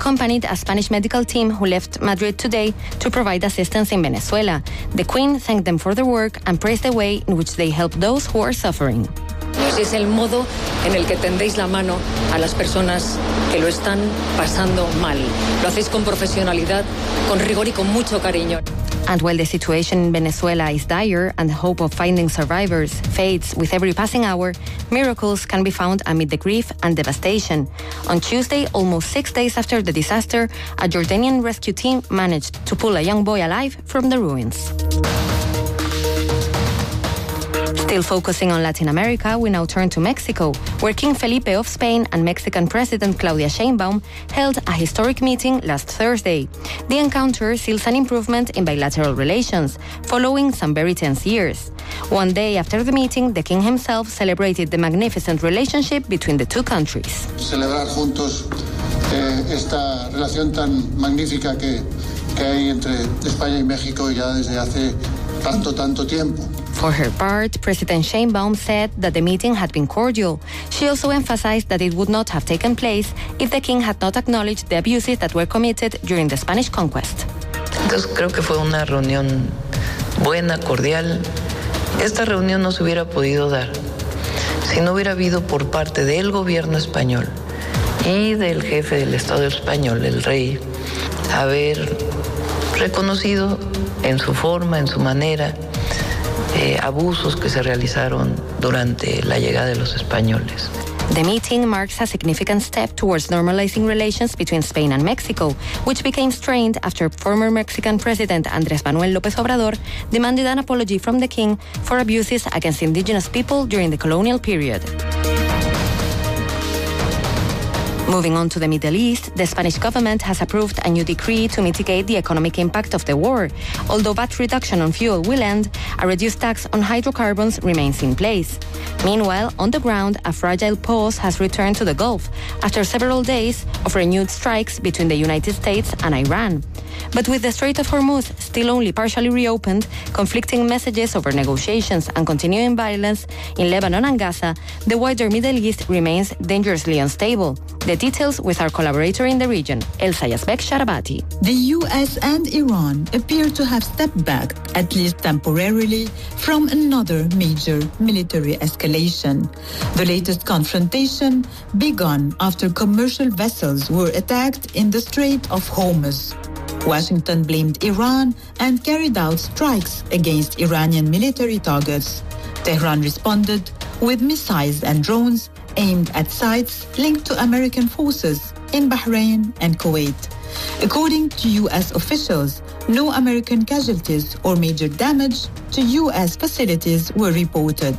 accompanied a Spanish medical team who left Madrid today to provide assistance in Venezuela. The Queen thanked them for their work and praised the way in which they help those who are suffering. Es el modo en el que tendéis la mano a las personas que lo están pasando mal. Lo hacéis con profesionalidad, con rigor y con mucho cariño. And while the situation in Venezuela is dire and the hope of finding survivors fades with every passing hour, miracles can be found amid the grief and devastation. On Tuesday, almost 6 days after the disaster, a Jordanian rescue team managed to pull a young boy alive from the ruins. Still focusing on Latin America, we now turn to Mexico, where King Felipe of Spain and Mexican President Claudia Sheinbaum held a historic meeting last Thursday. The encounter seals an improvement in bilateral relations, following some very tense years. One day after the meeting, the king himself celebrated the magnificent relationship between the two countries. Celebrar juntos esta relación tan magnífica que hay entre España y México ya desde hace tanto tiempo. For her part, President Sheinbaum said that the meeting had been cordial. She also emphasized that it would not have taken place if the king had not acknowledged the abuses that were committed during the Spanish conquest. Entonces creo que fue una reunión buena, cordial. Esta reunión no se hubiera podido dar si no hubiera habido por parte del gobierno español y del jefe del Estado español, el rey, haber reconocido en su forma, en su manera, abusos que se realizaron durante la llegada de los españoles. The meeting marks a significant step towards normalizing relations between Spain and Mexico, which became strained after former Mexican President Andrés Manuel López Obrador demanded an apology from the king for abuses against indigenous people during the colonial period. Moving on to the Middle East, the Spanish government has approved a new decree to mitigate the economic impact of the war. Although VAT reduction on fuel will end, a reduced tax on hydrocarbons remains in place. Meanwhile, on the ground, a fragile pause has returned to the Gulf after several days of renewed strikes between the United States and Iran. But with the Strait of Hormuz still only partially reopened, conflicting messages over negotiations and continuing violence in Lebanon and Gaza, the wider Middle East remains dangerously unstable. The details with our collaborator in the region, Elsa Yazbek Sharabati. The US and Iran appear to have stepped back, at least temporarily, from another major military escalation. The latest confrontation began after commercial vessels were attacked in the Strait of Hormuz. Washington blamed Iran and carried out strikes against Iranian military targets. Tehran responded with missiles and drones aimed at sites linked to American forces in Bahrain and Kuwait. According to U.S. officials, no American casualties or major damage to U.S. facilities were reported.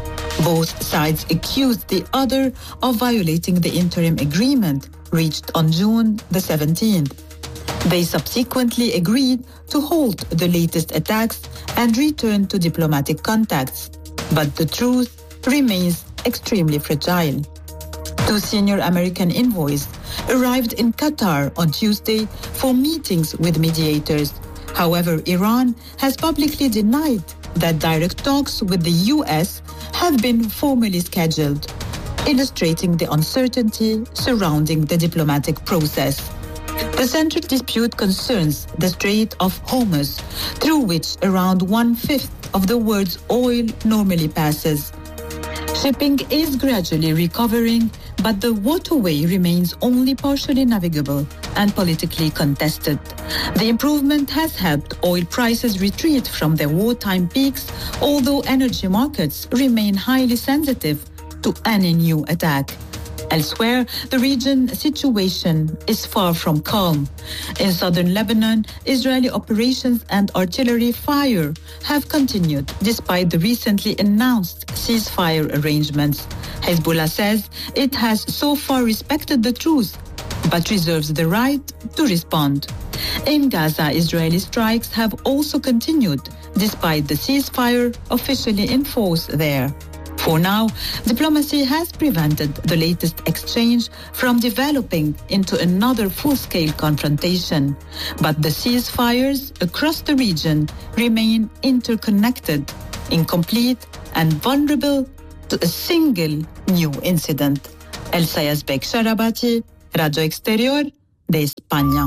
Both sides accused the other of violating the interim agreement reached on June the 17th. They subsequently agreed to halt the latest attacks and return to diplomatic contacts. But the truce remains extremely fragile. Two senior American envoys arrived in Qatar on Tuesday for meetings with mediators. However, Iran has publicly denied that direct talks with the U.S. have been formally scheduled, illustrating the uncertainty surrounding the diplomatic process. The central dispute concerns the Strait of Hormuz, through which around 1/5 of the world's oil normally passes. Shipping is gradually recovering, but the waterway remains only partially navigable and politically contested. The improvement has helped oil prices retreat from their wartime peaks, although energy markets remain highly sensitive to any new attack. Elsewhere, the region situation is far from calm. In southern Lebanon, Israeli operations and artillery fire have continued despite the recently announced ceasefire arrangements. Hezbollah says it has so far respected the truce, but reserves the right to respond. In Gaza, Israeli strikes have also continued despite the ceasefire officially in force there. For now, diplomacy has prevented the latest exchange from developing into another full-scale confrontation. But the ceasefires across the region remain interconnected, incomplete, and vulnerable to a single new incident. Elsa Yazbek Sharabati, Radio Exterior, de España.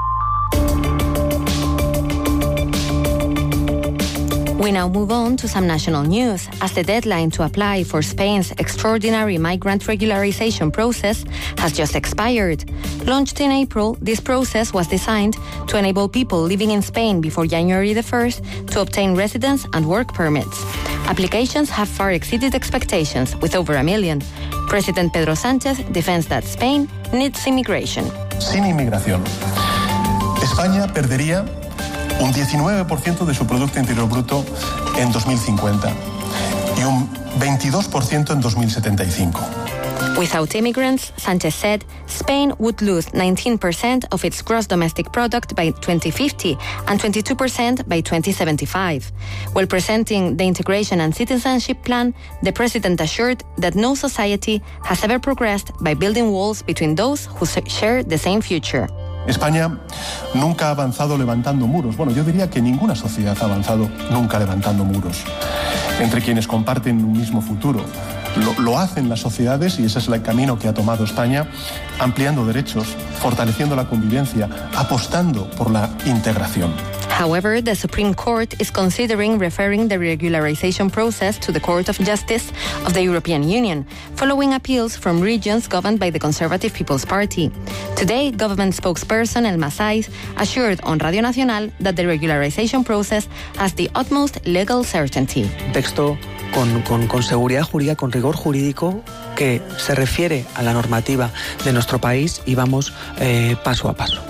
We now move on to some national news, as the deadline to apply for Spain's extraordinary migrant regularization process has just expired. Launched in April, this process was designed to enable people living in Spain before January the 1st to obtain residence and work permits. Applications have far exceeded expectations, with over 1 million. President Pedro Sánchez defends that Spain needs immigration. Sin inmigración, España perdería un 19% de su Producto Interior Bruto en 2050 y un 22% en 2075. Without immigrants, Sánchez said, Spain would lose 19% of its gross domestic product by 2050 and 22% by 2075. While presenting the Integration and Citizenship Plan, the president assured that no society has ever progressed by building walls between those who share the same future. España nunca ha avanzado levantando muros. Bueno, yo diría que ninguna sociedad ha avanzado nunca levantando muros entre quienes comparten un mismo futuro. Lo hacen las sociedades y ese es el camino que ha tomado España, ampliando derechos, fortaleciendo la convivencia, apostando por la integración. However, the Supreme Court is considering referring the regularization process to the Court of Justice of the European Union, following appeals from regions governed by the Conservative People's Party. Today, government spokesperson Elma Saiz assured on Radio Nacional that the regularization process has the utmost legal certainty. Texto con seguridad jurídica, con rigor jurídico, que se refiere a la normativa de nuestro país y vamos paso a paso.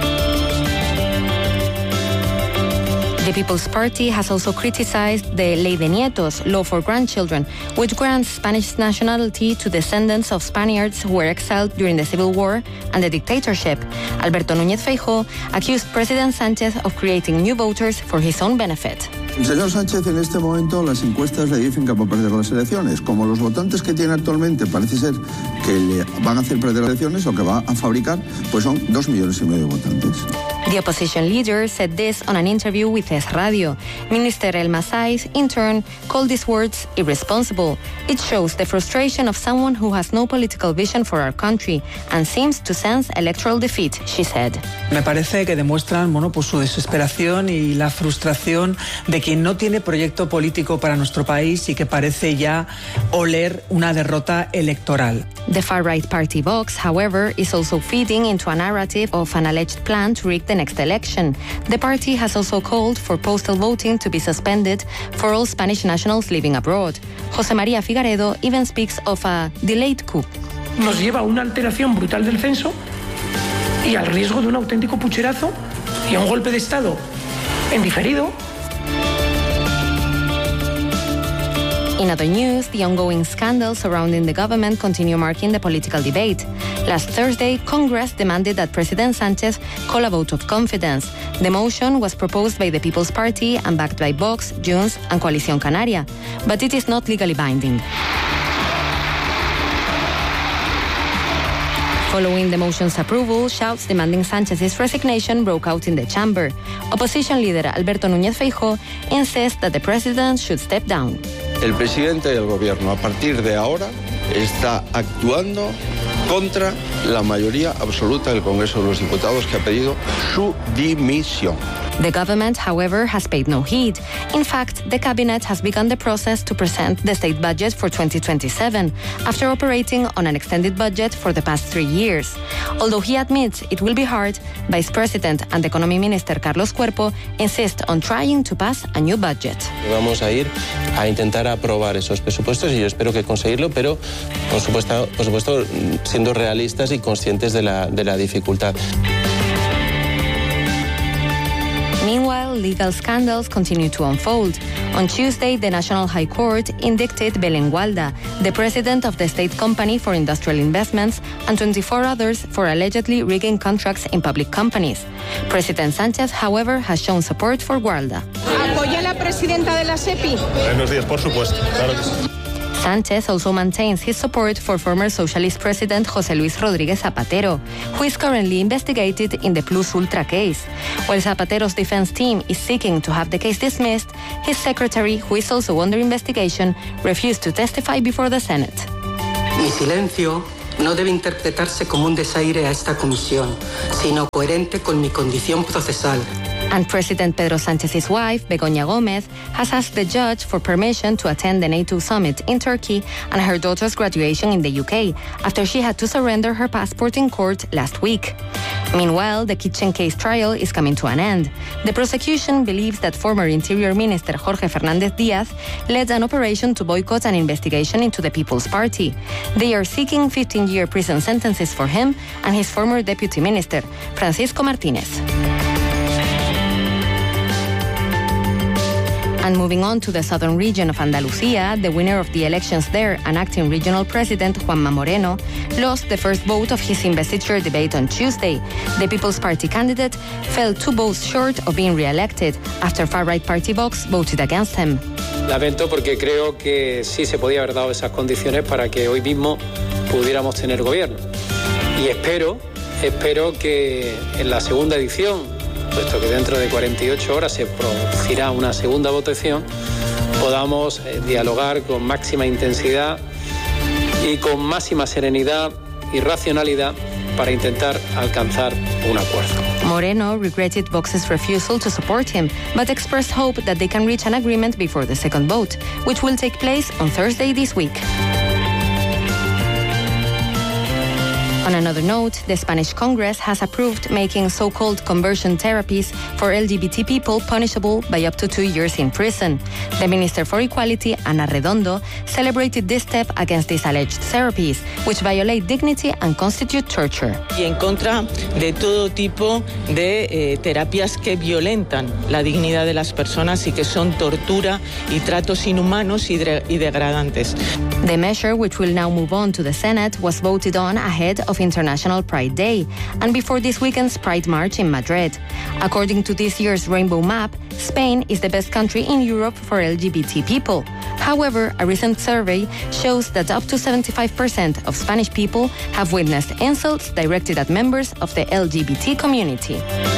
The People's Party has also criticized the Ley de Nietos, law for grandchildren, which grants Spanish nationality to descendants of Spaniards who were exiled during the Civil War and the dictatorship. Alberto Núñez Feijóo accused President Sánchez of creating new voters for his own benefit. El señor Sánchez, en este momento las encuestas le dicen que va a perder las elecciones. Como los votantes que tiene actualmente parece ser que le van a hacer perder las elecciones o que va a fabricar, pues son 2,5 millones de votantes. The opposition leader said this on an interview with Es Radio. Minister Elma Saiz, in turn, called these words irresponsible. It shows the frustration of someone who has no political vision for our country and seems to sense electoral defeat, she said. Me parece que demuestran, pues su desesperación y la frustración de quien no tiene proyecto político para nuestro país y que parece ya oler una derrota electoral. The far-right party Vox, however, is also feeding into a narrative of an alleged plan to rig the next election. The party has also called for postal voting to be suspended for all Spanish nationals living abroad. José María Figaredo even speaks of a delayed coup. Nos lleva a una alteración brutal del censo y al riesgo de un auténtico pucherazo y a un golpe de Estado en diferido. In other news, the ongoing scandals surrounding the government continue marking the political debate. Last Thursday, Congress demanded that President Sánchez call a vote of confidence. The motion was proposed by the People's Party and backed by Vox, Junts and Coalición Canaria, but it is not legally binding. Following the motion's approval, shouts demanding Sánchez's resignation broke out in the chamber. Opposition leader Alberto Núñez Feijóo insists that the president should step down. El presidente del gobierno, a partir de ahora, está actuando contra la mayoría absoluta del Congreso de los Diputados, que ha pedido su dimisión. The government, however, has paid no heed. In fact, the cabinet has begun the process to present the state budget for 2027, after operating on an extended budget for the past 3 years. Although he admits it will be hard, Vice President and Economy Minister Carlos Cuerpo insist on trying to pass a new budget. Vamos a ir a intentar aprobar esos presupuestos y yo espero que conseguirlo, pero por supuesto siendo realistas y conscientes de la dificultad. Meanwhile, legal scandals continue to unfold. On Tuesday, the National High Court indicted Belén Gualda, the president of the state company for industrial investments, and 24 others for allegedly rigging contracts in public companies. President Sánchez, however, has shown support for Gualda. ¿Apoya a la presidenta de la SEPI? Buenos días, por supuesto. Claro que sí. Sánchez also maintains his support for former socialist president José Luis Rodríguez Zapatero, who is currently investigated in the Plus Ultra case. While Zapatero's defense team is seeking to have the case dismissed, his secretary, who is also under investigation, refused to testify before the Senate. Mi silencio no debe interpretarse como un desaire a esta comisión, sino coherente con mi condición procesal. And President Pedro Sánchez's wife, Begoña Gómez, has asked the judge for permission to attend the NATO summit in Turkey and her daughter's graduation in the UK, after she had to surrender her passport in court last week. Meanwhile, the kitchen case trial is coming to an end. The prosecution believes that former Interior Minister Jorge Fernández Díaz led an operation to boycott an investigation into the People's Party. They are seeking 15-year prison sentences for him and his former deputy minister, Francisco Martínez. And moving on to the southern region of Andalusia, the winner of the elections there, an acting regional president, Juanma Moreno, lost the first vote of his investiture debate on Tuesday. The People's Party candidate fell 2 votes short of being re-elected after far-right party Vox voted against him. Lamento porque creo que sí se podía haber dado esas condiciones para que hoy mismo pudiéramos tener gobierno. Y espero que en la segunda edición, puesto que dentro de 48 horas se producirá una segunda votación, podamos dialogar con máxima intensidad y con máxima serenidad y racionalidad para intentar alcanzar un acuerdo. Moreno regretted Vox's refusal to support him, but expressed hope that they can reach an agreement before the second vote, which will take place on Thursday this week. On another note, the Spanish Congress has approved making so-called conversion therapies for LGBT people punishable by up to 2 years in prison. The Minister for Equality, Ana Redondo, celebrated this step against these alleged therapies, which violate dignity and constitute torture. Y en contra de todo tipo de terapias que violentan la dignidad de las personas y que son tortura y tratos inhumanos y degradantes. The measure, which will now move on to the Senate, was voted on ahead of International Pride Day and before this weekend's Pride March in Madrid. According to this year's Rainbow Map, Spain is the best country in Europe for LGBT people. However, a recent survey shows that up to 75% of Spanish people have witnessed insults directed at members of the LGBT community.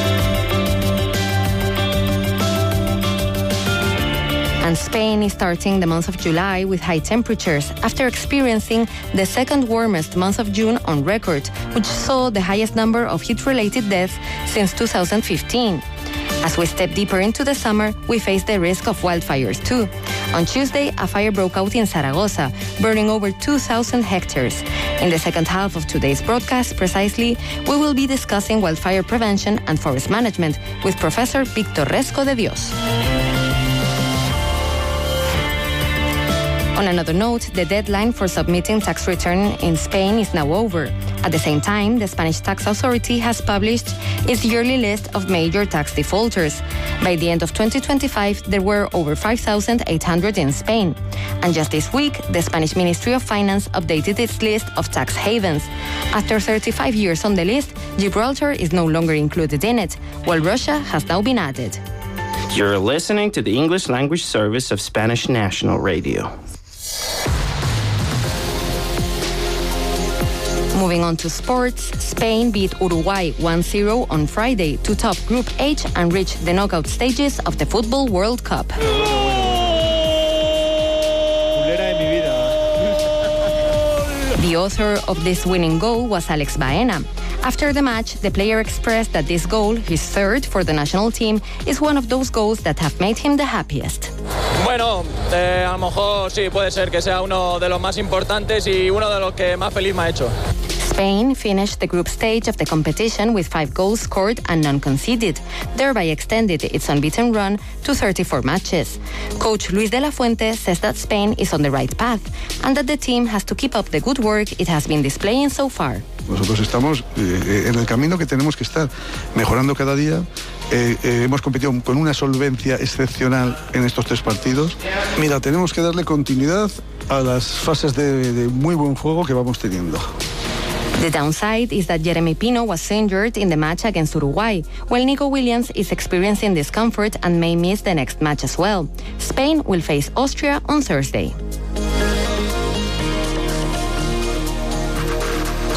And Spain is starting the month of July with high temperatures after experiencing the second warmest month of June on record, which saw the highest number of heat-related deaths since 2015. As we step deeper into the summer, we face the risk of wildfires too. On Tuesday, a fire broke out in Zaragoza, burning over 2,000 hectares. In the second half of today's broadcast, precisely, we will be discussing wildfire prevention and forest management with Professor Víctor Resco de Dios. On another note, the deadline for submitting tax return in Spain is now over. At the same time, the Spanish Tax Authority has published its yearly list of major tax defaulters. By the end of 2025, there were over 5,800 in Spain. And just this week, the Spanish Ministry of Finance updated its list of tax havens. After 35 years on the list, Gibraltar is no longer included in it, while Russia has now been added. You're listening to the English language service of Spanish National Radio. Moving on to sports, Spain beat Uruguay 1-0 on Friday to top Group H and reach the knockout stages of the Football World Cup. The author of this winning goal was Alex Baena. After the match, the player expressed that this goal, his third for the national team, is one of those goals that have made him the happiest. Bueno, a lo mejor sí, puede ser que sea uno de los más importantes y uno de los que más feliz me ha hecho. Spain finished the group stage of the competition with 5 goals scored and none conceded, thereby extended its unbeaten run to 34 matches. Coach Luis de la Fuente says that Spain is on the right path and that the team has to keep up the good work it has been displaying so far. Nosotros estamos en el camino que tenemos que estar, mejorando cada día. Hemos competido con una solvencia excepcional en estos 3 partidos. Mira, tenemos que darle continuidad a las fases de muy buen juego que vamos teniendo. The downside is that Jeremy Pino was injured in the match against Uruguay, while Nico Williams is experiencing discomfort and may miss the next match as well. Spain will face Austria on Thursday.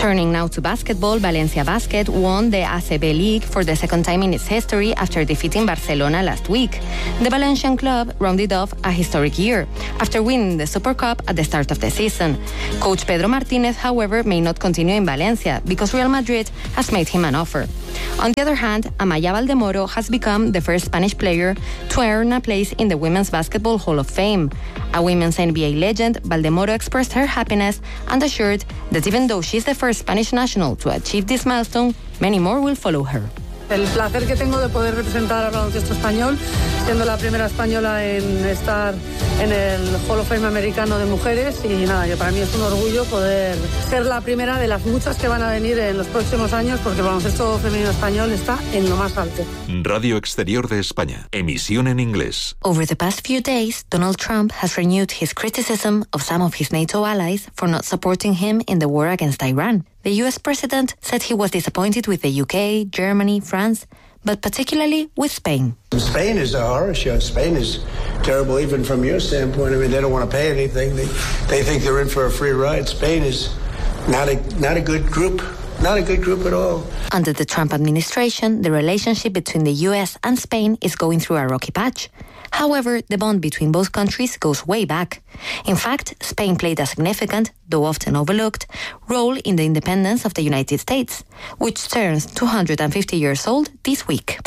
Turning now to basketball, Valencia Basket won the ACB League for the second time in its history after defeating Barcelona last week. The Valencian club rounded off a historic year after winning the Super Cup at the start of the season. Coach Pedro Martinez, however, may not continue in Valencia because Real Madrid has made him an offer. On the other hand, Amaya Valdemoro has become the first Spanish player to earn a place in the Women's Basketball Hall of Fame. A women's NBA legend, Valdemoro expressed her happiness and assured that even though she's the first Spanish national to achieve this milestone, many more will follow her. El placer que tengo de poder representar al baloncesto español, siendo la primera española en estar en el Hall of Fame americano de mujeres, y nada, que para mí es un orgullo poder ser la primera de las muchas que van a venir en los próximos años, porque el baloncesto femenino español está en lo más alto. Radio Exterior de España, emisión en inglés. Over the past few days, Donald Trump has renewed his criticism of some of his NATO allies for not supporting him in the war against Iran. The US president said he was disappointed with the UK, Germany, France, but particularly with Spain. Spain is a horror show. Spain is terrible even from your standpoint. I mean, they don't want to pay anything. They think they're in for a free ride. Spain is not a good group. Not a good group at all. Under the Trump administration, the relationship between the US and Spain is going through a rocky patch. However, the bond between both countries goes way back. In fact, Spain played a significant, though often overlooked, role in the independence of the United States, which turns 250 years old this week.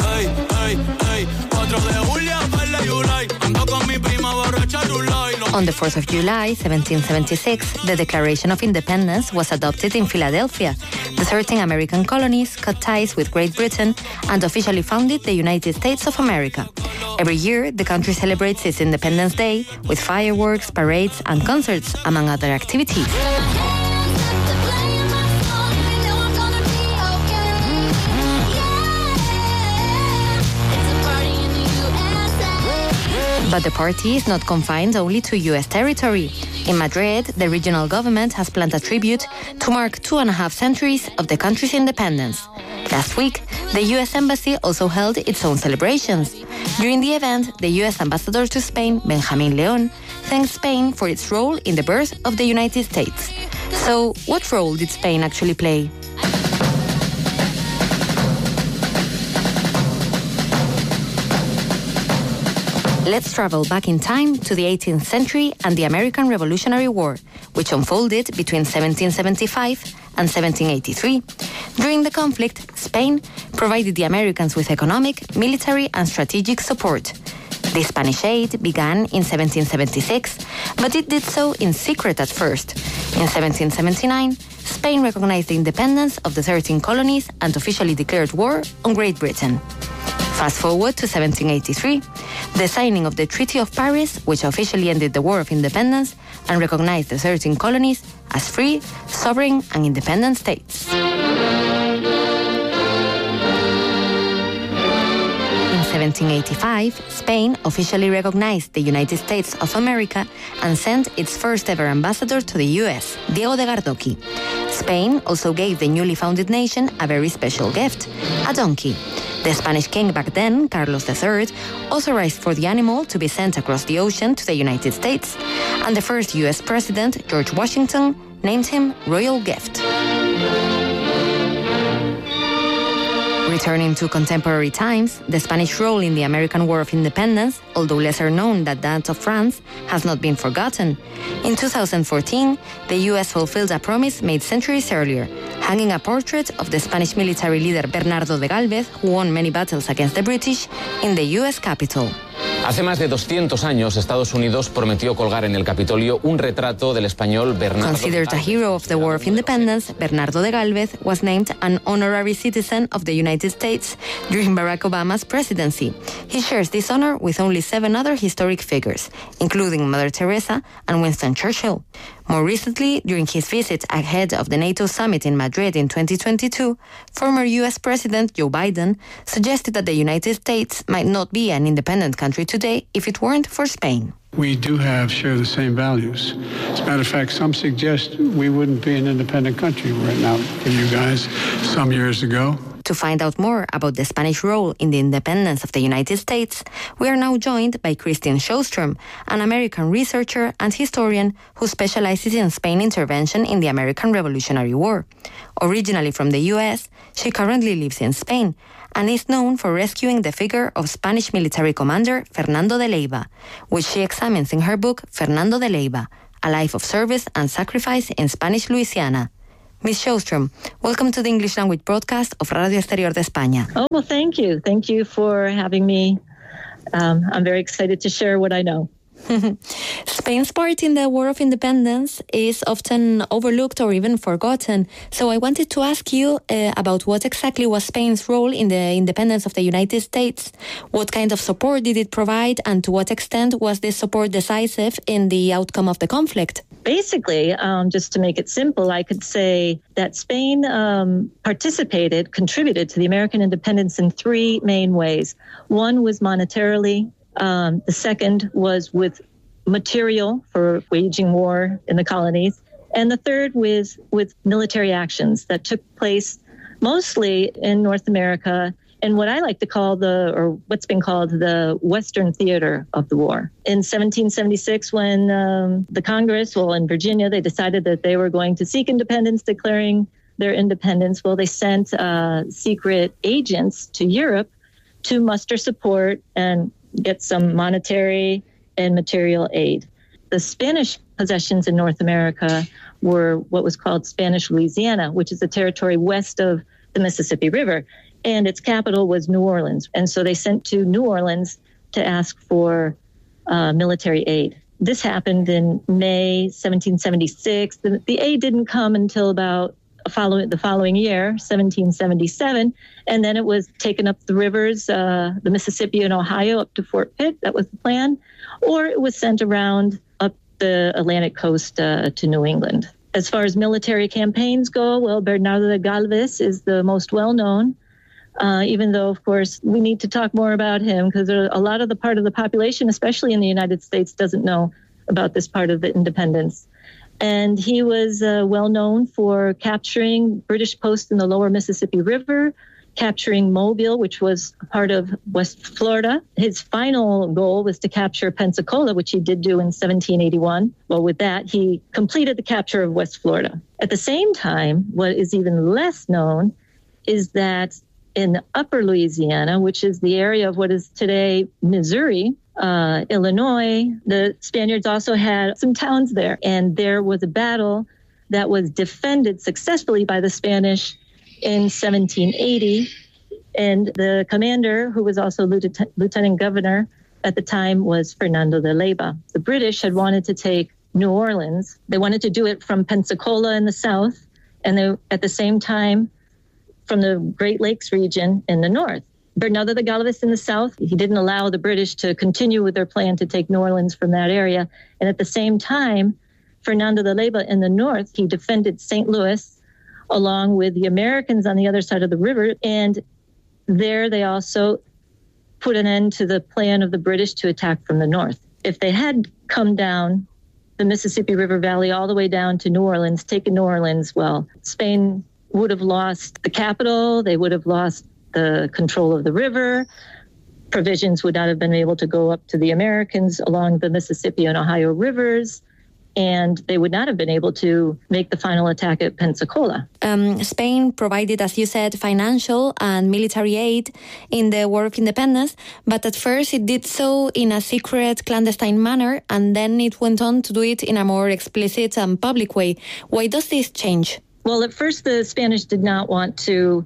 On the 4th of July, 1776, the Declaration of Independence was adopted in Philadelphia. The 13 American colonies cut ties with Great Britain and officially founded the United States of America. Every year, the country celebrates its Independence Day with fireworks, parades, and concerts, among other activities. But the party is not confined only to U.S. territory. In Madrid, the regional government has planned a tribute to mark 2.5 centuries of the country's independence. Last week, the U.S. Embassy also held its own celebrations. During the event, the U.S. ambassador to Spain, Benjamín León, thanked Spain for its role in the birth of the United States. So, what role did Spain actually play? Let's travel back in time to the 18th century and the American Revolutionary War, which unfolded between 1775 and 1783. During the conflict, Spain provided the Americans with economic, military, and strategic support. The Spanish aid began in 1776, but it did so in secret at first. In 1779, Spain recognized the independence of the 13 colonies and officially declared war on Great Britain. Fast forward to 1783, the signing of the Treaty of Paris, which officially ended the War of Independence and recognized the 13 colonies as free, sovereign, and independent states. In 1785, Spain officially recognized the United States of America and sent its first ever ambassador to the US, Diego de Gardoqui. Spain also gave the newly founded nation a very special gift, a donkey. The Spanish king back then, Carlos III, authorized for the animal to be sent across the ocean to the United States, and the first U.S. president, George Washington, named him Royal Gift. Returning to contemporary times, the Spanish role in the American War of Independence, although lesser known than that of France, has not been forgotten. In 2014, the U.S. fulfilled a promise made centuries earlier, hanging a portrait of the Spanish military leader Bernardo de Galvez, who won many battles against the British, in the U.S. Capitol. Hace más de 200 años, Estados Unidos prometió colgar en el Capitolio un retrato del español Bernardo. Considered a hero of the War of Independence, Bernardo de Galvez was named an honorary citizen of the United States during Barack Obama's presidency. He shares this honor with only 7 other historic figures, including Mother Teresa and Winston Churchill. More recently, during his visit ahead of the NATO summit in Madrid in 2022, former U.S. President Joe Biden suggested that the United States might not be an independent country today if it weren't for Spain. We do share the same values. As a matter of fact, some suggest we wouldn't be an independent country right now for you guys some years ago. To find out more about the Spanish role in the independence of the United States, we are now joined by Christian Sjostrom, an American researcher and historian who specializes in Spain intervention in the American Revolutionary War. Originally from the US, she currently lives in Spain and is known for rescuing the figure of Spanish military commander Fernando de Leyva, which she examines in her book Fernando de Leyva, A Life of Service and Sacrifice in Spanish Louisiana. Ms. Sjostrom, welcome to the English language broadcast of Radio Exterior de España. Oh, well, thank you. Thank you for having me. I'm very excited to share what I know. Spain's part in the War of Independence is often overlooked or even forgotten. So I wanted to ask you about what exactly was Spain's role in the independence of the United States. What kind of support did it provide, and to what extent was this support decisive in the outcome of the conflict? Basically, just to make it simple, I could say that Spain contributed to the American independence in three main ways. One was monetarily. The second was with material for waging war in the colonies. And the third was with military actions that took place mostly in North America and what I like to call what's been called the Western theater of the war. In 1776, when the Congress, in Virginia, they decided that they were going to seek independence, declaring their independence. Well, they sent secret agents to Europe to muster support and get some monetary and material aid. The Spanish possessions in North America were what was called Spanish Louisiana, which is a territory west of the Mississippi River, and its capital was New Orleans. And so they sent to New Orleans to ask for military aid. This happened in May 1776. The aid didn't come until about the following year, 1777, and then it was taken up the rivers, the Mississippi and Ohio, up to Fort Pitt. That was the plan. Or it was sent around up the Atlantic coast to New England. As far as military campaigns go, well, Bernardo de Galvez is the most well-known, even though, of course, we need to talk more about him because a lot of the part of the population, especially in the United States, doesn't know about this part of the independence. And he was well known for capturing British posts in the lower Mississippi River, capturing Mobile, which was a part of West Florida. His final goal was to capture Pensacola, which he did do in 1781. Well, with that, he completed the capture of West Florida. At the same time, what is even less known is that in Upper Louisiana, which is the area of what is today Missouri, Illinois, the Spaniards also had some towns there. And there was a battle that was defended successfully by the Spanish in 1780. And the commander, who was also lieutenant governor at the time, was Fernando de Leyva. The British had wanted to take New Orleans. They wanted to do it from Pensacola in the south, and they, at the same time, from the Great Lakes region in the north. Bernardo de Galvez in the south, he didn't allow the British to continue with their plan to take New Orleans from that area. And at the same time, Fernando de Leyva in the north, he defended St. Louis along with the Americans on the other side of the river. And there they also put an end to the plan of the British to attack from the north. If they had come down the Mississippi River Valley all the way down to New Orleans, taken New Orleans, well, Spain would have lost the capital, they would have lost the control of the river. Provisions would not have been able to go up to the Americans along the Mississippi and Ohio rivers, and they would not have been able to make the final attack at Pensacola. Spain provided, as you said, financial and military aid in the War of Independence, but at first it did so in a secret, clandestine manner, and then it went on to do it in a more explicit and public way. Why does this change? Well, at first the Spanish did not want to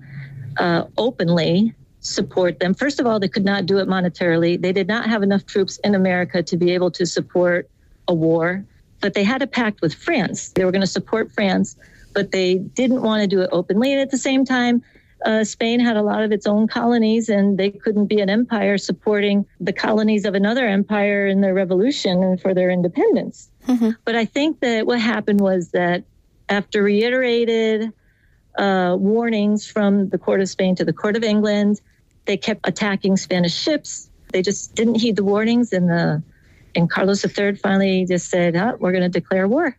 openly support them. First of all, they could not do it monetarily. They did not have enough troops in America to be able to support a war, but they had a pact with France. They were going to support France, but they didn't want to do it openly. And at the same time, Spain had a lot of its own colonies, and they couldn't be an empire supporting the colonies of another empire in their revolution and for their independence. Mm-hmm. But I think that what happened was that after reiterated warnings from the Court of Spain to the Court of England, they kept attacking Spanish ships. They just didn't heed the warnings, and the And Carlos III finally just said, we're going to declare war.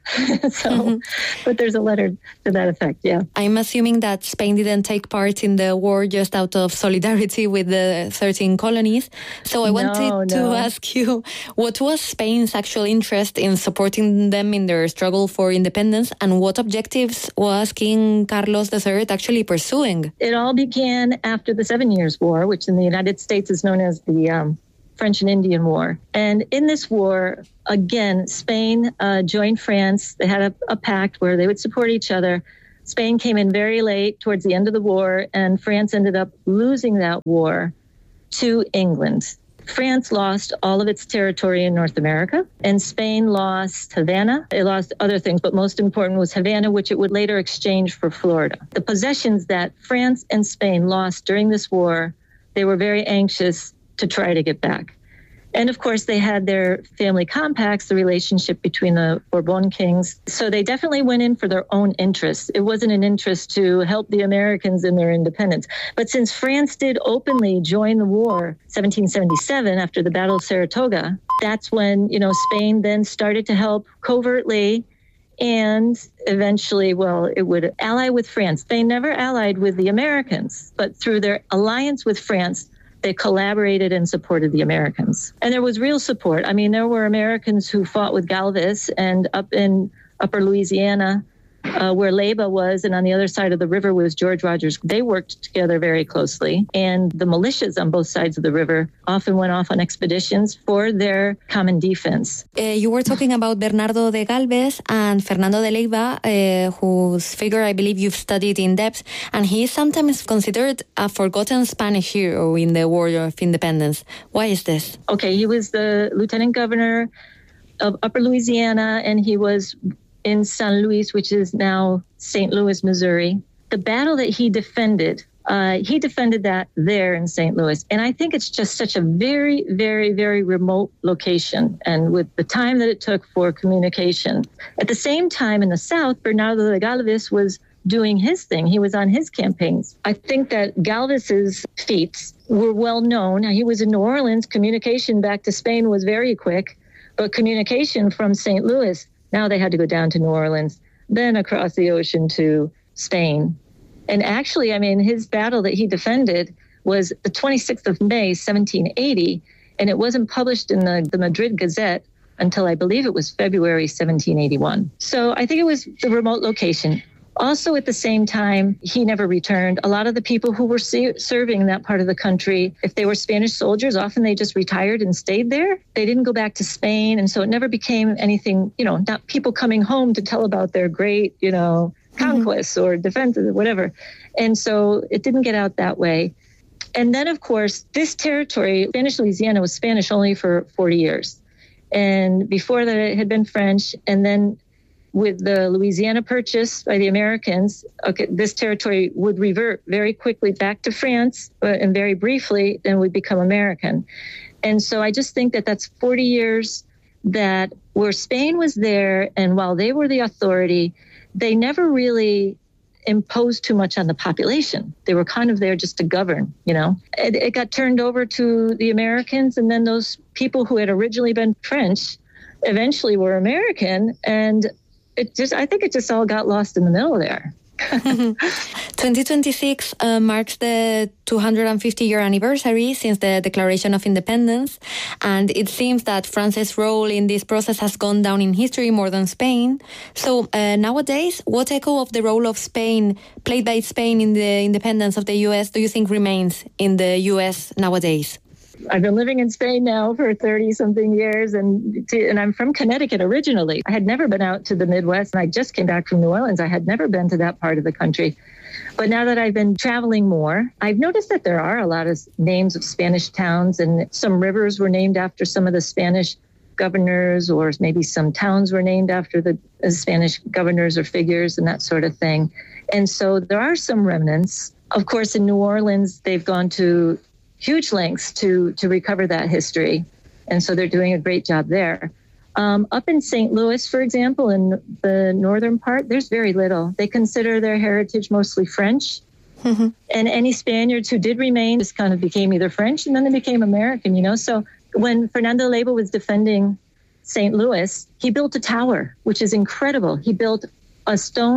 But there's a letter to that effect, yeah. I'm assuming that Spain didn't take part in the war just out of solidarity with the 13 colonies. So I wanted to ask you, what was Spain's actual interest in supporting them in their struggle for independence, and what objectives was King Carlos III actually pursuing? It all began after the 7 Years' War, which in the United States is known as the French and Indian War. And in this war, again, Spain joined France. They had a pact where they would support each other. Spain came in very late towards the end of the war, and France ended up losing that war to England. France lost all of its territory in North America, and Spain lost Havana. It lost other things, but most important was Havana, which it would later exchange for Florida. The possessions that France and Spain lost during this war, they were very anxious to try to get back. And of course, they had their family compacts, the relationship between the Bourbon kings. So they definitely went in for their own interests. It wasn't an interest to help the Americans in their independence. But since France did openly join the war, 1777, after the Battle of Saratoga, that's when, Spain then started to help covertly. And eventually, it would ally with France. They never allied with the Americans, but through their alliance with France, they collaborated and supported the Americans. And there was real support. I mean, there were Americans who fought with Galvez, and up in upper Louisiana, where Leyva was, and on the other side of the river was George Rogers. They worked together very closely. And the militias on both sides of the river often went off on expeditions for their common defense. You were talking about Bernardo de Galvez and Fernando de Leyva, whose figure I believe you've studied in depth, and he is sometimes considered a forgotten Spanish hero in the War of Independence. Why is this? Okay, he was the lieutenant governor of upper Louisiana, and he was in San Luis, which is now St. Louis, Missouri. The battle that he defended that there in St. Louis. And I think it's just such a very, very, very remote location, and with the time that it took for communication. At the same time, in the South, Bernardo de Galvez was doing his thing. He was on his campaigns. I think that Galvez's feats were well known. He was in New Orleans. Communication back to Spain was very quick, but communication from St. Louis, now they had to go down to New Orleans, then across the ocean to Spain. And actually, his battle that he defended was the 26th of May, 1780, and it wasn't published in the Madrid Gazette until I believe it was February 1781. So I think it was the remote location. Also, at the same time, he never returned. A lot of the people who were serving that part of the country, if they were Spanish soldiers, often they just retired and stayed there. They didn't go back to Spain. And so it never became anything, not people coming home to tell about their great, conquests or defenses or whatever. And so it didn't get out that way. And then, of course, this territory, Spanish Louisiana, was Spanish only for 40 years. And before that, it had been French. And then with the Louisiana Purchase by the Americans, this territory would revert very quickly back to France, and very briefly, then would become American. And so I just think that that's 40 years that where Spain was there, and while they were the authority, they never really imposed too much on the population. They were kind of there just to govern, It got turned over to the Americans, and then those people who had originally been French eventually were American, and I think it just all got lost in the middle there. 2026 marks the 250-year anniversary since the Declaration of Independence, and it seems that France's role in this process has gone down in history more than Spain. So nowadays, what echo of the role of Spain, played by Spain in the independence of the U.S., do you think remains in the U.S. nowadays? I've been living in Spain now for 30-something years, and I'm from Connecticut originally. I had never been out to the Midwest, and I just came back from New Orleans. I had never been to that part of the country. But now that I've been traveling more, I've noticed that there are a lot of names of Spanish towns, and some rivers were named after some of the Spanish governors, or maybe some towns were named after the Spanish governors or figures and that sort of thing. And so there are some remnants. Of course, in New Orleans, they've gone to huge lengths to recover that history. And so they're doing a great job there. Up in St. Louis, for example, in the northern part, there's very little. They consider their heritage mostly French. Mm-hmm. And any Spaniards who did remain just kind of became either French and then they became American, So when Fernando Leyva was defending St. Louis, he built a tower, which is incredible. He built a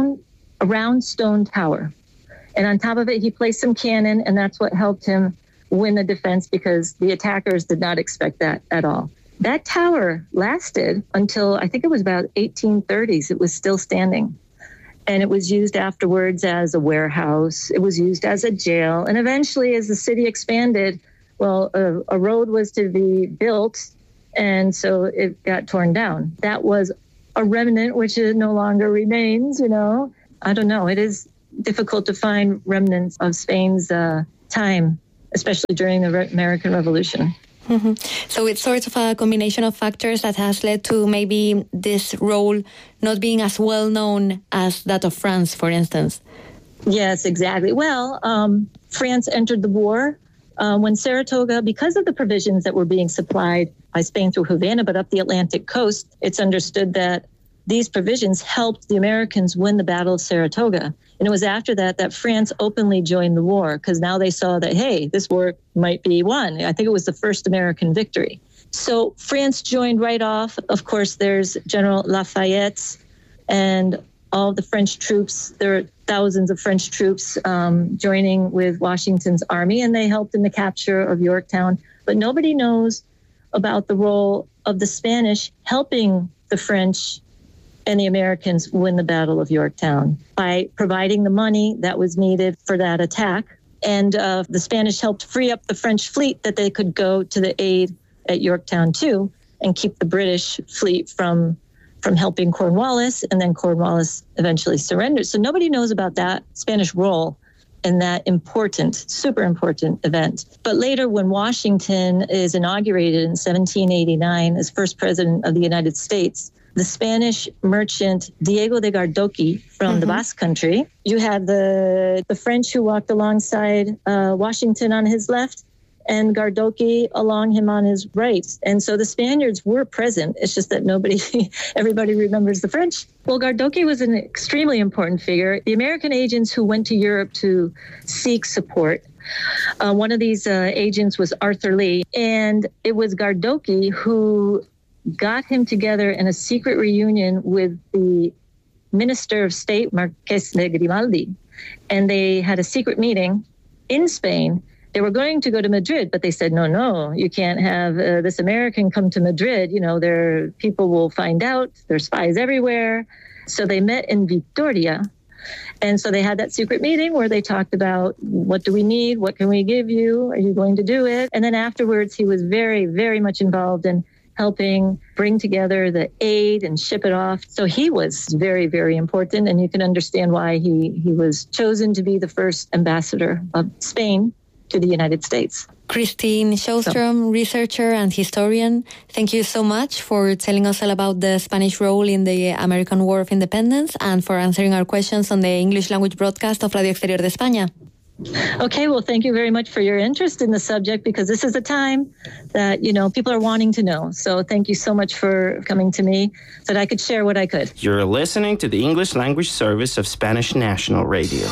round stone tower. And on top of it, he placed some cannon, and that's what helped him win the defense because the attackers did not expect that at all. That tower lasted until I think it was about 1830s. It was still standing. And it was used afterwards as a warehouse. It was used as a jail. And eventually, as the city expanded, well, a road was to be built, and so it got torn down. That was a remnant, which no longer remains, you know. I don't know. It is difficult to find remnants of Spain's time, especially during the American Revolution. Mm-hmm. So it's sort of a combination of factors that has led to maybe this role not being as well known as that of France, for instance. Yes, exactly. Well, France entered the war when Saratoga, because of the provisions that were being supplied by Spain through Havana, but up the Atlantic coast, it's understood that these provisions helped the Americans win the Battle of Saratoga. And it was after that that France openly joined the war, because now they saw that, hey, this war might be won. I think it was the first American victory. So France joined right off. Of course, there's General Lafayette and all the French troops. There are thousands of French troops joining with Washington's army, and they helped in the capture of Yorktown. But nobody knows about the role of the Spanish helping the French and the Americans win the Battle of Yorktown by providing the money that was needed for that attack. And the Spanish helped free up the French fleet that they could go to the aid at Yorktown too, and keep the British fleet from helping Cornwallis, and then Cornwallis eventually surrendered. So nobody knows about that Spanish role in that important, super important event. But later, when Washington is inaugurated in 1789 as first president of the United States, the Spanish merchant Diego de Gardoqui from the Basque Country, you had the French who walked alongside Washington on his left, and Gardoqui along him on his right. And so the Spaniards were present. It's just that everybody remembers the French. Well, Gardoqui was an extremely important figure. The American agents who went to Europe to seek support, one of these agents was Arthur Lee, and it was Gardoqui who got him together in a secret reunion with the Minister of State, Marqués de Grimaldi. And they had a secret meeting in Spain. They were going to go to Madrid, but they said, no, you can't have this American come to Madrid. You know, people will find out. There's spies everywhere. So they met in Vitoria. And so they had that secret meeting where they talked about, what do we need? What can we give you? Are you going to do it? And then afterwards, he was very, very much involved in helping bring together the aid and ship it off. So he was very, very important. And you can understand why he was chosen to be the first ambassador of Spain to the United States. Christine Sjöström, researcher and historian, thank you so much for telling us all about the Spanish role in the American War of Independence and for answering our questions on the English language broadcast of Radio Exterior de España. Okay, well, thank you very much for your interest in the subject, because this is a time that, people are wanting to know. So thank you so much for coming to me so that I could share what I could. You're listening to the English language service of Spanish National Radio.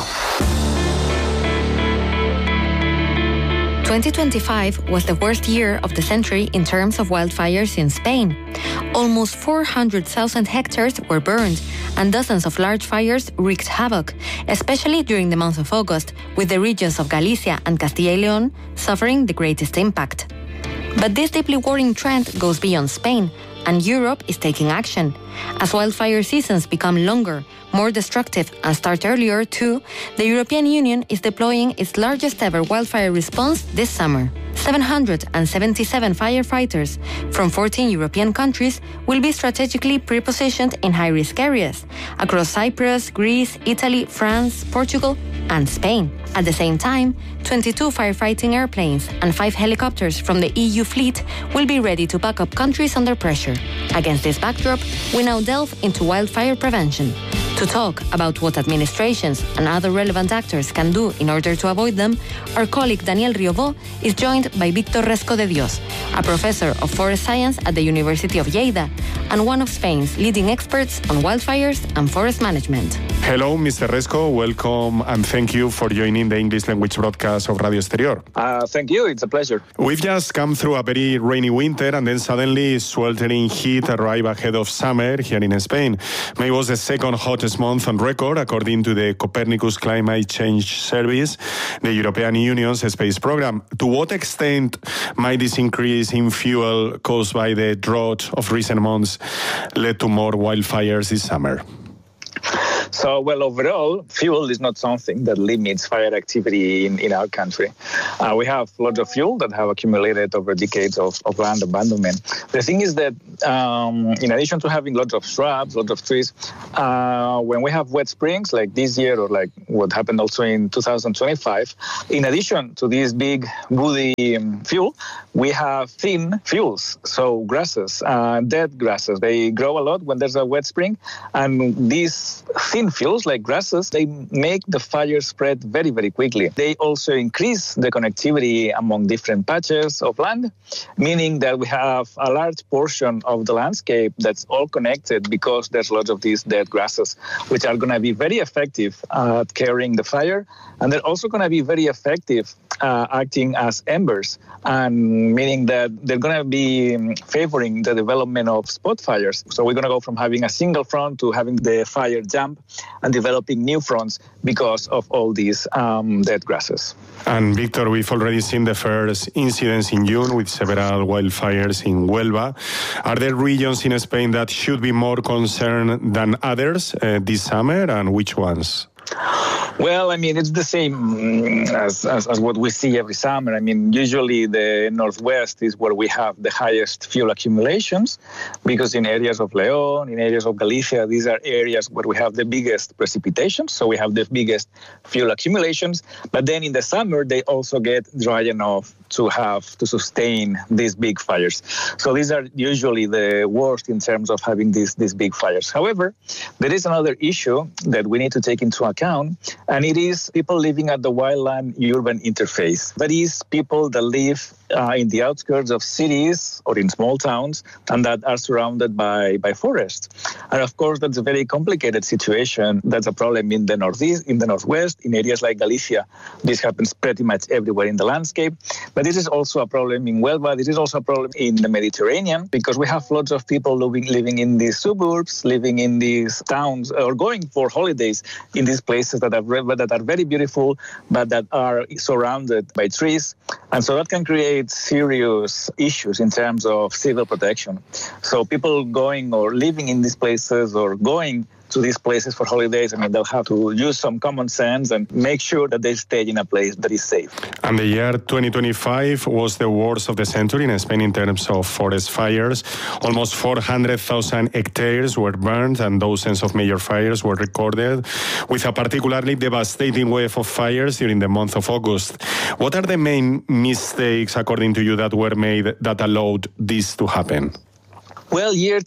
2025 was the worst year of the century in terms of wildfires in Spain. Almost 400,000 hectares were burned, and dozens of large fires wreaked havoc, especially during the month of August, with the regions of Galicia and Castilla y León suffering the greatest impact. But this deeply worrying trend goes beyond Spain, and Europe is taking action. As wildfire seasons become longer, more destructive, and start earlier too, the European Union is deploying its largest ever wildfire response this summer. 777 firefighters from 14 European countries will be strategically pre-positioned in high-risk areas across Cyprus, Greece, Italy, France, Portugal, and Spain. At the same time, 22 firefighting airplanes and 5 helicopters from the EU fleet will be ready to back up countries under pressure. Against this backdrop, we now delve into wildfire prevention. To talk about what administrations and other relevant actors can do in order to avoid them, our colleague Daniel Riobó is joined by Víctor Resco de Dios, a professor of forest science at the University of Lleida and one of Spain's leading experts on wildfires and forest management. Hello, Mr. Resco. Welcome and thank you for joining the English language broadcast of Radio Exterior. Thank you. It's a pleasure. We've just come through a very rainy winter and then suddenly sweltering heat arrived ahead of summer here in Spain. May was the second hottest month on record, according to the Copernicus Climate Change Service, the European Union's space program. To what extent might this increase in fuel caused by the drought of recent months lead to more wildfires this summer? So, well, overall, fuel is not something that limits fire activity in our country. We have lots of fuel that have accumulated over decades of land abandonment. The thing is that in addition to having lots of shrubs, lots of trees, when we have wet springs like this year or like what happened also in 2025, in addition to this big woody fuel, we have thin fuels, so grasses, dead grasses. They grow a lot when there's a wet spring, and these thin fuels like grasses, they make the fire spread very, very quickly. They also increase the connectivity among different patches of land, meaning that we have a large portion of the landscape that's all connected because there's lots of these dead grasses, which are going to be very effective at carrying the fire. And they're also going to be very effective acting as embers, and meaning that they're going to be favoring the development of spot fires. So we're going to go from having a single front to having the fire jump and developing new fronts because of all these dead grasses. And Victor, we've already seen the first incidents in June with several wildfires in Huelva. Are there regions in Spain that should be more concerned than others this summer, and which ones? Well, I mean, it's the same as what we see every summer. I mean, usually the northwest is where we have the highest fuel accumulations, because in areas of León, in areas of Galicia, these are areas where we have the biggest precipitation, so we have the biggest fuel accumulations. But then in the summer, they also get dry enough to have to sustain these big fires. So these are usually the worst in terms of having these big fires. However, there is another issue that we need to take into account, and it is people living at the wildland-urban interface. That is, people that live in the outskirts of cities or in small towns and that are surrounded by forests. And of course, that's a very complicated situation. That's a problem in the northeast, in the northwest, in areas like Galicia. This happens pretty much everywhere in the landscape. But this is also a problem in Huelva. This is also a problem in the Mediterranean, because we have lots of people living in these suburbs, living in these towns, or going for holidays in these places that are very beautiful, but that are surrounded by trees. And so that can create serious issues in terms of civil protection. So people going or living in these places or going to these places for holidays, I mean, they'll have to use some common sense and make sure that they stay in a place that is safe. And the year 2025 was the worst of the century in Spain in terms of forest fires. Almost 400,000 hectares were burned and dozens of major fires were recorded, with a particularly devastating wave of fires during the month of August. What are the main mistakes, according to you, that were made that allowed this to happen? Well, year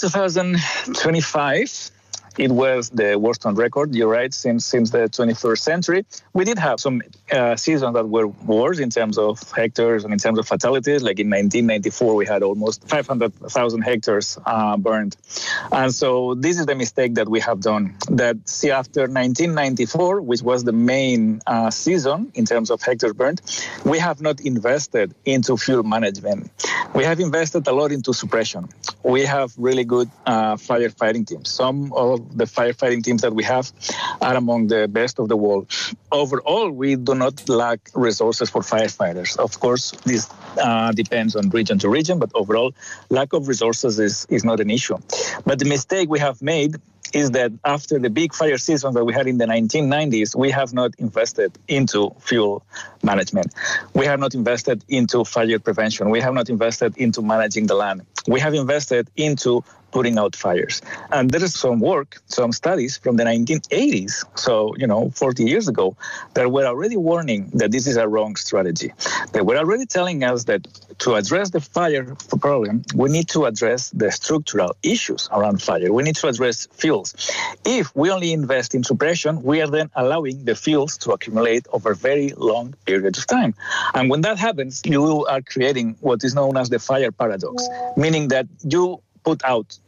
2025, it was the worst on record, you're right, since the 21st century. We did have some seasons that were worse in terms of hectares and in terms of fatalities. Like in 1994, we had almost 500,000 hectares burned. And so this is the mistake that we have done. That, see, after 1994, which was the main season in terms of hectares burned, we have not invested into fuel management. We have invested a lot into suppression. We have really good firefighting teams. Some of the firefighting teams that we have are among the best of the world. Overall, we do not lack resources for firefighters. Of course, this depends on region to region, but overall, lack of resources is not an issue. But the mistake we have made is that after the big fire season that we had in the 1990s, we have not invested into fuel management. We have not invested into fire prevention. We have not invested into managing the land. We have invested into putting out fires. And there is some work, some studies from the 1980s, so, 40 years ago, that were already warning that this is a wrong strategy. They were already telling us that to address the fire problem, we need to address the structural issues around fire. We need to address fuels. If we only invest in suppression, we are then allowing the fuels to accumulate over very long periods of time. And when that happens, you are creating what is known as the fire paradox, meaning that you put out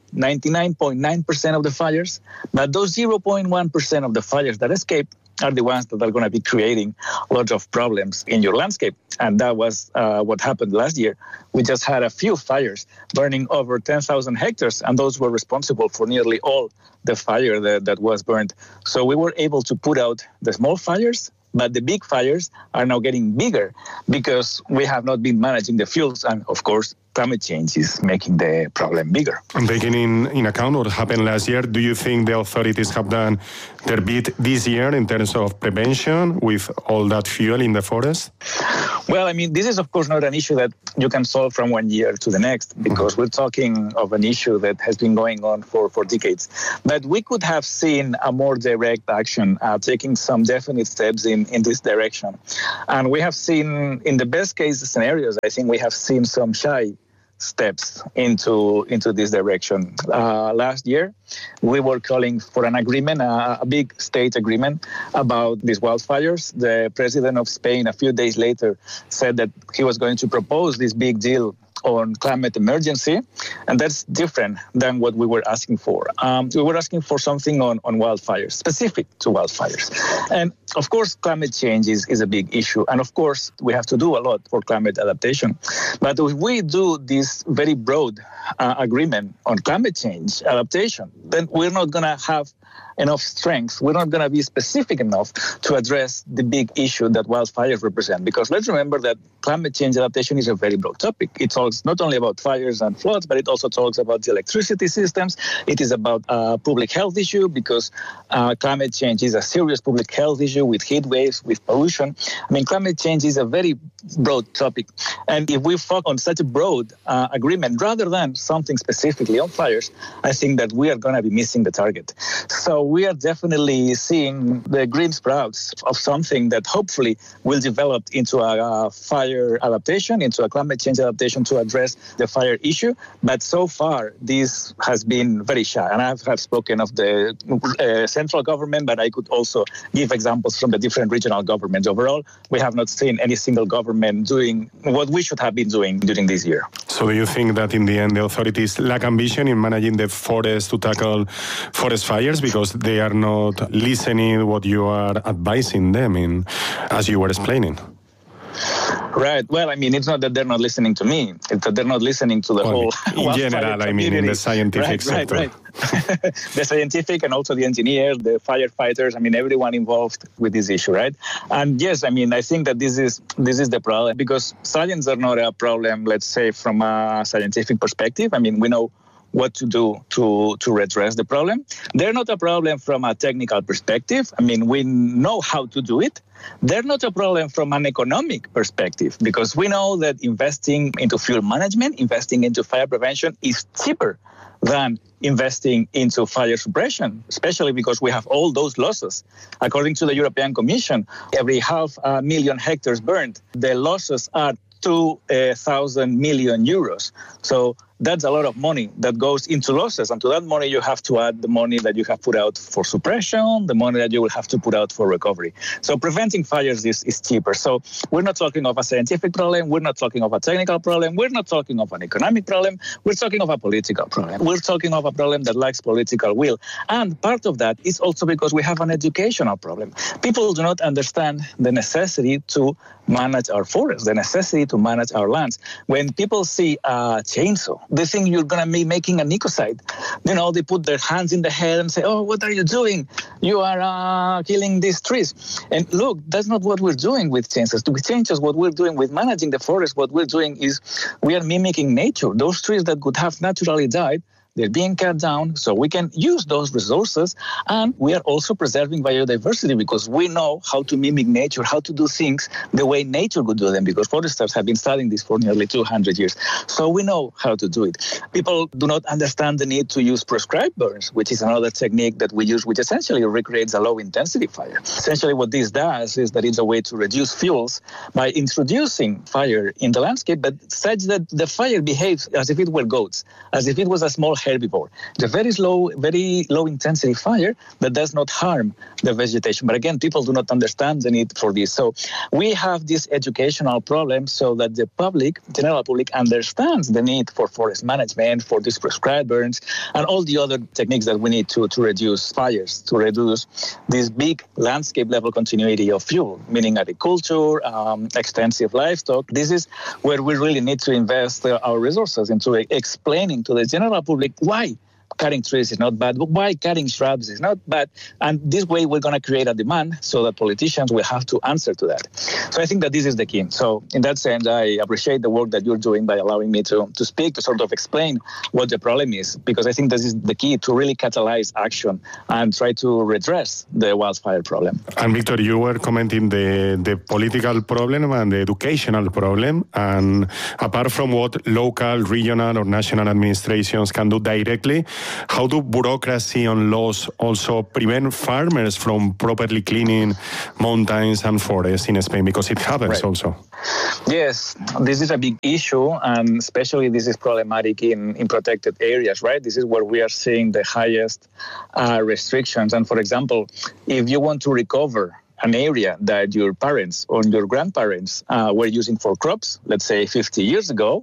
99.9% of the fires, but those 0.1% of the fires that escape are the ones that are going to be creating lots of problems in your landscape. And that was what happened last year. We just had a few fires burning over 10,000 hectares, and those were responsible for nearly all the fire that was burned. So we were able to put out the small fires, but the big fires are now getting bigger because we have not been managing the fuels. And of course, climate change is making the problem bigger. And taking in account what happened last year, do you think the authorities have done their bit this year in terms of prevention with all that fuel in the forest? Well, I mean, this is, of course, not an issue that you can solve from one year to the next, because we're talking of an issue that has been going on for decades. But we could have seen a more direct action, taking some definite steps in this direction. And we have seen, in the best case scenarios, I think we have seen some shy steps into this direction. Last year, we were calling for an agreement, a big state agreement about these wildfires. The president of Spain, a few days later, said that he was going to propose this big deal on climate emergency, and that's different than what we were asking for. We were asking for something on wildfires, specific to wildfires. And of course, climate change is a big issue. And of course, we have to do a lot for climate adaptation. But if we do this very broad agreement on climate change adaptation, then we're not going to have enough strength. We're not going to be specific enough to address the big issue that wildfires represent. Because let's remember that climate change adaptation is a very broad topic. It talks not only about fires and floods, but it also talks about the electricity systems. It is about a public health issue, because climate change is a serious public health issue with heat waves, with pollution. I mean, climate change is a very broad topic. And if we focus on such a broad agreement rather than something specifically on fires, I think that we are going to be missing the target. So we are definitely seeing the green sprouts of something that hopefully will develop into a fire adaptation, into a climate change adaptation to address the fire issue. But so far, this has been very shy. And I have spoken of the central government, but I could also give examples from the different regional governments. Overall, we have not seen any single government doing what we should have been doing during this year. So do you think that in the end the authorities lack ambition in managing the forest to tackle forest fires because they are not listening what you are advising them in, as you were explaining? Right. Well, I mean, it's not that they're not listening to me. It's that they're not listening to the whole... In general, I mean, in the scientific sector. Right. The scientific and also the engineers, the firefighters, I mean, everyone involved with this issue, right? And yes, I mean, I think that this is the problem, because science are not a problem, let's say, from a scientific perspective. I mean, we know what to do to redress the problem. They're not a problem from a technical perspective. I mean, we know how to do it. They're not a problem from an economic perspective, because we know that investing into fuel management, investing into fire prevention is cheaper than investing into fire suppression, especially because we have all those losses. According to the European Commission, every 500,000 hectares burned, the losses are 2,000 million euros. So that's a lot of money that goes into losses. And to that money, you have to add the money that you have put out for suppression, the money that you will have to put out for recovery. So preventing fires is cheaper. So we're not talking of a scientific problem. We're not talking of a technical problem. We're not talking of an economic problem. We're talking of a political problem. We're talking of a problem that lacks political will. And part of that is also because we have an educational problem. People do not understand the necessity to manage our forests, the necessity to manage our lands. When people see a chainsaw, they think you're going to be making an ecocide. You know, they put their hands in the head and say, oh, what are you doing? You are killing these trees. And look, that's not what we're doing with chainsaws. With chainsaws, what we're doing with managing the forest, what we're doing is we are mimicking nature. Those trees that could have naturally died they're being cut down, so we can use those resources, and we are also preserving biodiversity because we know how to mimic nature, how to do things the way nature would do them, because foresters have been studying this for nearly 200 years. So we know how to do it. People do not understand the need to use prescribed burns, which is another technique that we use, which essentially recreates a low-intensity fire. Essentially what this does is that it's a way to reduce fuels by introducing fire in the landscape, but such that the fire behaves as if it were goats, as if it was a small herbivore. It's a very low intensity fire that does not harm the vegetation. But again, people do not understand the need for this. So we have this educational problem so that the public, general public, understands the need for forest management, for these prescribed burns, and all the other techniques that we need to reduce fires, to reduce this big landscape level continuity of fuel, meaning agriculture, extensive livestock. This is where we really need to invest our resources into explaining to the general public why cutting trees is not bad, but why cutting shrubs is not bad. And this way we're going to create a demand so that politicians will have to answer to that. So I think that this is the key. So in that sense, I appreciate the work that you're doing by allowing me to speak, to sort of explain what the problem is, because I think this is the key to really catalyze action and try to redress the wildfire problem. And Victor, you were commenting the political problem and the educational problem. And apart from what local, regional or national administrations can do directly, how do bureaucracy and laws also prevent farmers from properly cleaning mountains and forests in Spain? Because it happens also. Yes, this is a big issue, and especially this is problematic in protected areas, right? This is where we are seeing the highest restrictions. And for example, if you want to recover an area that your parents or your grandparents were using for crops, let's say 50 years ago,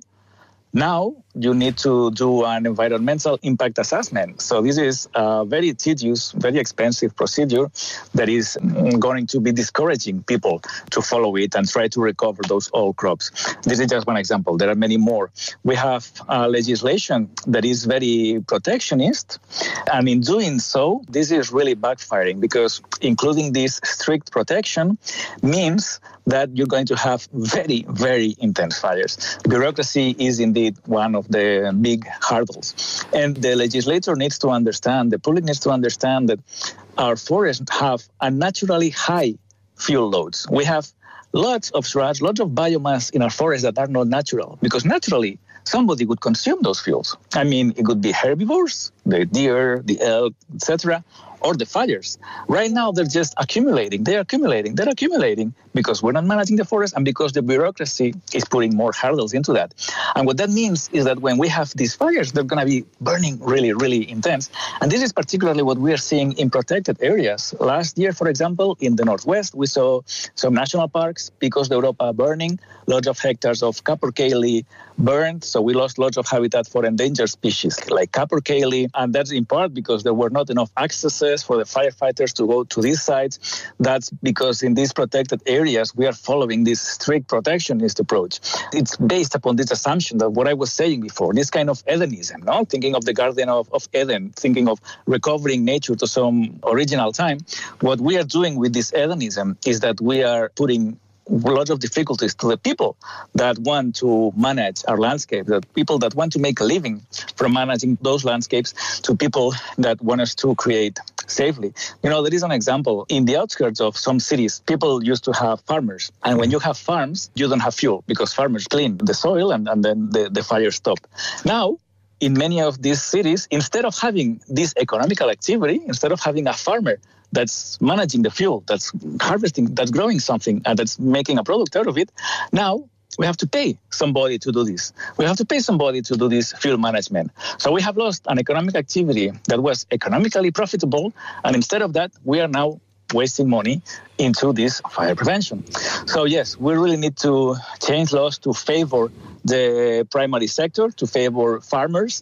now you need to do an environmental impact assessment. So this is a very tedious, very expensive procedure that is going to be discouraging people to follow it and try to recover those old crops. This is just one example. There are many more. We have legislation that is very protectionist, and in doing so, this is really backfiring because including this strict protection means that you're going to have very, very intense fires. Bureaucracy is indeed one of the big hurdles. And the legislator needs to understand, the public needs to understand that our forests have unnaturally high fuel loads. We have lots of shrubs, lots of biomass in our forests that are not natural, because naturally somebody would consume those fuels. I mean, it could be herbivores, the deer, the elk, etc., or the fires. Right now, they're just accumulating. They're accumulating because we're not managing the forest and because the bureaucracy is putting more hurdles into that. And what that means is that when we have these fires, they're going to be burning really, really intense. And this is particularly what we are seeing in protected areas. Last year, for example, in the Northwest, we saw some national parks, Picos de Europa burning, lots of hectares of capercaillie burned. So we lost lots of habitat for endangered species like capercaillie. And that's in part because there were not enough accesses for the firefighters to go to these sites. That's because in these protected areas, we are following this strict protectionist approach. It's based upon this assumption that what I was saying before, this kind of Edenism, no? Thinking of the Garden of Eden, thinking of recovering nature to some original time. What we are doing with this Edenism is that we are putting lots of difficulties to the people that want to manage our landscape, the people that want to make a living from managing those landscapes, to people that want us to create safely. You know, there is an example. In the outskirts of some cities, people used to have farmers. And when you have farms, you don't have fuel because farmers clean the soil and then the fires stop. Now, in many of these cities, instead of having this economical activity, instead of having a farmer that's managing the fuel, that's harvesting, that's growing something, and that's making a product out of it, now we have to pay somebody to do this. We have to pay somebody to do this fuel management. So we have lost an economic activity that was economically profitable, and instead of that, we are now wasting money into this fire prevention. So yes, we really need to change laws to favor the primary sector, to favor farmers,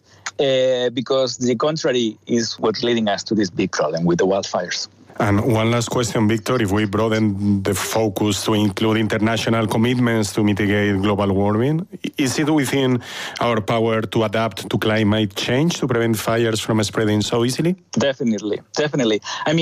because the contrary is what's leading us to this big problem with the wildfires. And one last question, Victor, if we broaden the focus to include international commitments to mitigate global warming, is it within our power to adapt to climate change to prevent fires from spreading so easily? Definitely. I mean,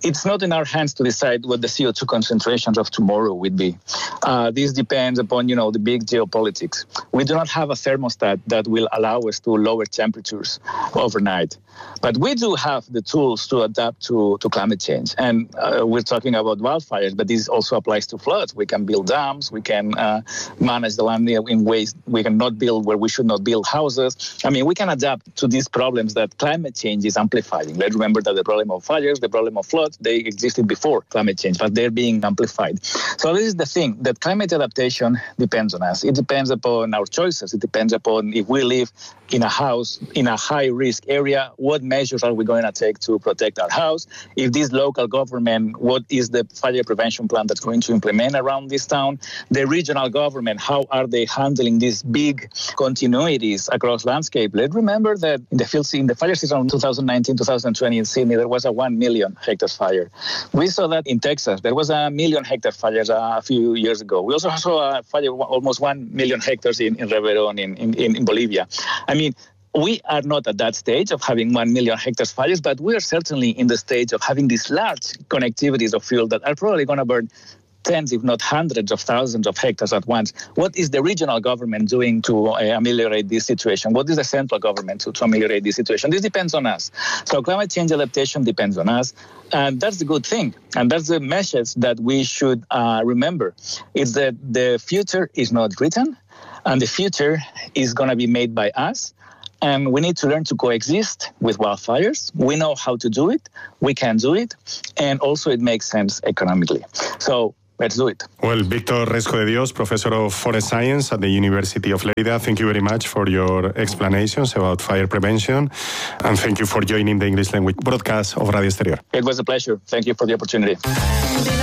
it's not in our hands to decide what the CO2 concentrations of tomorrow would be. This depends upon, the big geopolitics. We do not have a thermostat that will allow us to lower temperatures overnight. But we do have the tools to adapt to climate change. And we're talking about wildfires, but this also applies to floods. We can build dams. We can manage the land in ways we cannot build where we should not build houses. I mean, we can adapt to these problems that climate change is amplifying. Let's remember that the problem of fires, the problem of floods, they existed before climate change, but they're being amplified. So this is the thing, that climate adaptation depends on us. It depends upon our choices. It depends upon if we live in a house in a high-risk area, what measures are we going to take to protect our house? If this local government, what is the fire prevention plan that's going to implement around this town? The regional government, how are they handling these big continuities across landscape? Let's remember that in the fire season of 2019-2020 in Sydney, there was a 1 million hectares fire. We saw that in Texas. There was a 1 million hectare fires a few years ago. We also saw a fire almost 1 million hectares in Ribeirón in Bolivia. I mean, we are not at that stage of having 1 million hectares fires, but we are certainly in the stage of having these large connectivities of fuel that are probably going to burn tens, if not hundreds of thousands of hectares at once. What is the regional government doing to ameliorate this situation? What is the central government to ameliorate this situation? This depends on us. So climate change adaptation depends on us. And that's the good thing. And that's the message that we should remember. It's that the future is not written, and the future is going to be made by us. And we need to learn to coexist with wildfires. We know how to do it. We can do it. And also it makes sense economically. So let's do it. Well, Víctor Resco de Dios, Professor of Forest Science at the University of Lleida, thank you very much for your explanations about fire prevention. And thank you for joining the English language broadcast of Radio Exterior. It was a pleasure. Thank you for the opportunity.